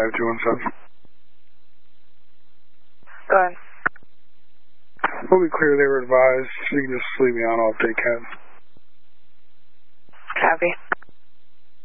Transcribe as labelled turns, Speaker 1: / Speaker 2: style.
Speaker 1: 5217.
Speaker 2: Go ahead.
Speaker 1: We'll be clear, they were advised, so you can just leave me on, I'll update Ken.
Speaker 2: Copy.